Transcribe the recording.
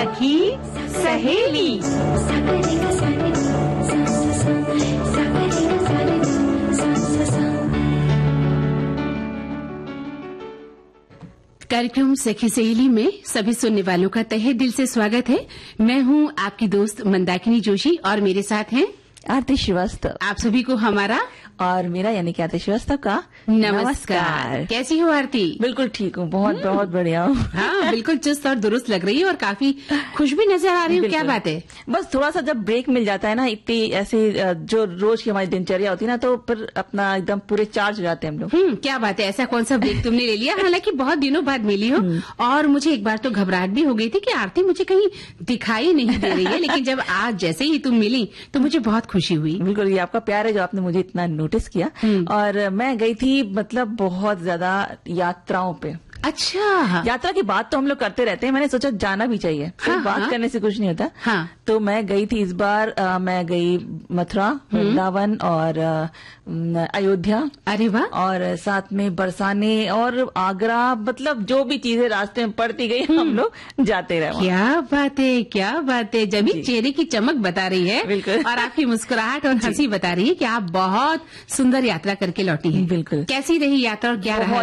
सखी सहेली। कार्यक्रम सखी सहेली में सभी सुनने वालों का तहे दिल से स्वागत है। मैं हूं आपकी दोस्त मंदाकिनी जोशी और मेरे साथ हैं आरती श्रीवास्तव। आप सभी को हमारा और मेरा यानी कि आरती श्रीवास्तव का नमस्कार। कैसी हो आरती? बिल्कुल ठीक हूँ, बहुत बढ़िया हूँ। हाँ, बिल्कुल चुस्त और दुरुस्त लग रही है और काफी खुश भी नजर आ रही हूँ। क्या बात है? बस थोड़ा सा जब ब्रेक मिल जाता है ना, इतनी ऐसी जो रोज की हमारी दिनचर्या होती है ना, तो फिर अपना एकदम पूरे चार्ज हो जाते हैं हम लोग। क्या बात है, ऐसा कौन सा ब्रेक तुमने ले लिया? हालांकि बहुत दिनों बाद मिली हो और मुझे एक बार तो घबराहट भी हो गई थी कि आरती मुझे कहीं दिखाई नहीं दे रही है, लेकिन जब आज जैसे ही तुम मिली तो मुझे बहुत खुशी हुई। बिल्कुल, ये आपका प्यार है जो आपने मुझे इतना नोटिस किया। और मैं गई थी मतलब बहुत ज्यादा यात्राओं पे। अच्छा, यात्रा की बात तो हम लोग करते रहते हैं, मैंने सोचा जाना भी चाहिए। हाँ, बात करने से कुछ नहीं होता। हाँ। तो मैं गई थी इस बार, मैं गई मथुरा, वृंदावन और अयोध्या। अरे वाह। और साथ में बरसाने और आगरा, मतलब जो भी चीजें रास्ते में पड़ती गई हम लोग जाते रहे। क्या बात है, क्या बात है। जब भी चेहरे की चमक बता रही है बिल्कुल। और आपकी मुस्कुराहट और हंसी बता रही है कि आप बहुत सुंदर यात्रा करके लौटी हैं। बिल्कुल। कैसी रही यात्रा और क्या रहा?